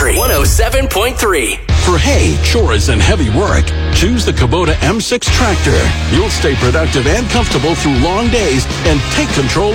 Country 107.3. For hay, chores, and heavy work, choose the Kubota M6 tractor. You'll stay productive and comfortable through long days and take control